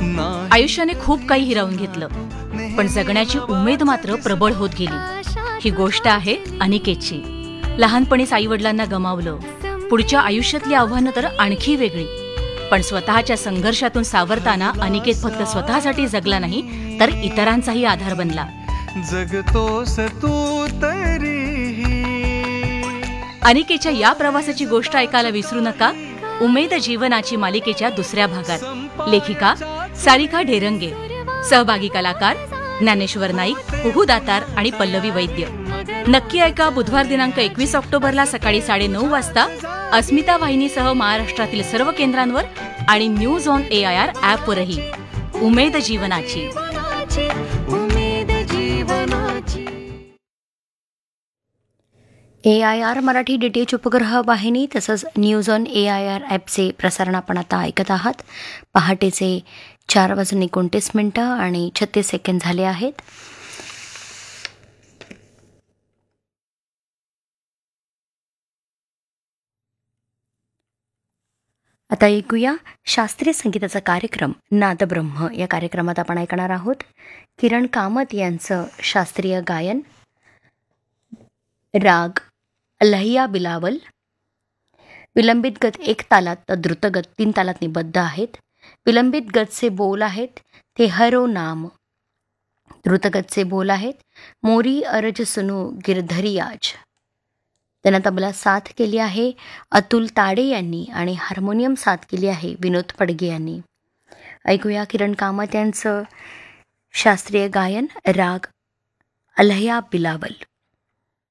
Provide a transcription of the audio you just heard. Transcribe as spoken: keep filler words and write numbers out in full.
आयुष्याने खूप काही हिरावून घेतलं, पण जगण्याची उमेद मात्र प्रबळ होत गेली. ही गोष्ट आहे अनिकेतची. लहानपणीच आईवडिलांना गमावलं. पुढच्या आयुष्यातली आव्हानं तर आणखी वेगळी. पण स्वतःच्या संघर्षातून सावरताना अनिकेत फक्त स्वतःसाठी जगला नाही, तर इतरांचाही आधार बनला. जगतोस तू तरीही. अनिकेतच्या या प्रवासाची गोष्ट ऐकायला विसरू नका. उमेद जीवनाची मालिकेच्या दुसऱ्या भागात. लेखिका सारिका ढेरंगे, सहभागी कलाकार ज्ञानेश्वर नाईक, कुहू दातार आणि पल्लवी वैद्य. नक्की ऐका बुधवार दिनांक एकवीस ऑक्टोबरला सकाळी साडेनऊ वाजता अस्मिता वाहिनीसह महाराष्ट्रातील सर्व केंद्रांवर आणि news on A I R ॲपवरही. उमेद जीवनाची. ए I R Marathi D T H उपग्रह वाहिनी तसंच news on A I R ॲपचे प्रसारण आपण आता ऐकत आहात. पहाटेचे चार वाजून एकोणतीस मिनटं आणि छत्तीस सेकंद झाले आहेत. आता ऐकूया शास्त्रीय संगीताचा कार्यक्रम नादब्रह्म. या कार्यक्रमात आपण ऐकणार आहोत किरण कामत यांचं शास्त्रीय गायन. राग अल्हैया बिलावल. विलंबित गत एक तालात तर द्रुतगत तीन तालात निबद्ध आहेत. विलंबित गतचे बोल आहेत ते हरो नाम. द्रुतगतचे बोल आहेत मोरी अरज सुनू गिरधरी आज. त्यांना तबला साथ केली आहे अतुल ताडे यांनी आणि हार्मोनियम साथ केली आहे विनोद पडगे यांनी. ऐकूया किरण कामत यांचं शास्त्रीय गायन राग अल्हैया बिलावल.